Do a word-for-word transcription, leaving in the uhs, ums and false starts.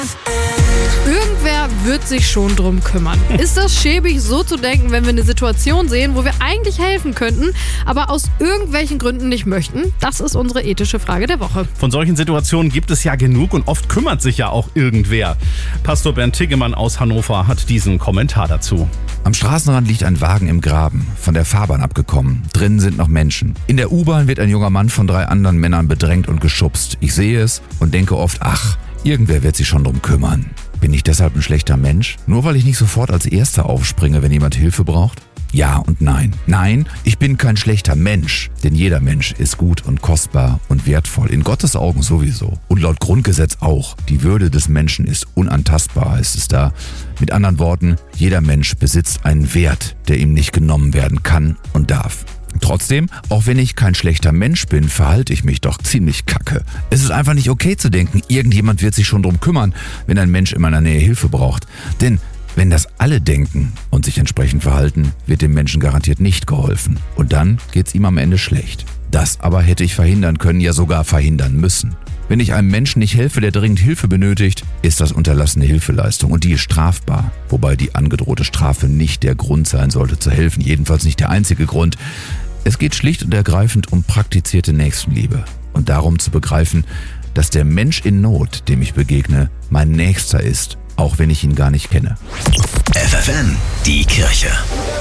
Irgendwer wird sich schon drum kümmern. Ist das schäbig, so zu denken, wenn wir eine Situation sehen, wo wir eigentlich helfen könnten, aber aus irgendwelchen Gründen nicht möchten? Das ist unsere ethische Frage der Woche. Von solchen Situationen gibt es ja genug und oft kümmert sich ja auch irgendwer. Pastor Bernd Tiggemann aus Hannover hat diesen Kommentar dazu. Am Straßenrand liegt ein Wagen im Graben, von der Fahrbahn abgekommen. Drinnen sind noch Menschen. In der U-Bahn wird ein junger Mann von drei anderen Männern bedrängt und geschubst. Ich sehe es und denke oft, ach, irgendwer wird sich schon drum kümmern. Bin ich deshalb ein schlechter Mensch? Nur weil ich nicht sofort als Erster aufspringe, wenn jemand Hilfe braucht? Ja und nein. Nein, ich bin kein schlechter Mensch, denn jeder Mensch ist gut und kostbar und wertvoll. In Gottes Augen sowieso. Und laut Grundgesetz auch. Die Würde des Menschen ist unantastbar, heißt es da. Mit anderen Worten, jeder Mensch besitzt einen Wert, der ihm nicht genommen werden kann und darf. Trotzdem, auch wenn ich kein schlechter Mensch bin, verhalte ich mich doch ziemlich kacke. Es ist einfach nicht okay zu denken, irgendjemand wird sich schon drum kümmern, wenn ein Mensch in meiner Nähe Hilfe braucht. Denn wenn das alle denken und sich entsprechend verhalten, wird dem Menschen garantiert nicht geholfen. Und dann geht's ihm am Ende schlecht. Das aber hätte ich verhindern können, ja sogar verhindern müssen. Wenn ich einem Menschen nicht helfe, der dringend Hilfe benötigt, ist das unterlassene Hilfeleistung und die ist strafbar. Wobei die angedrohte Strafe nicht der Grund sein sollte zu helfen, jedenfalls nicht der einzige Grund. Es geht schlicht und ergreifend um praktizierte Nächstenliebe und darum zu begreifen, dass der Mensch in Not, dem ich begegne, mein Nächster ist, auch wenn ich ihn gar nicht kenne. F F N, die Kirche.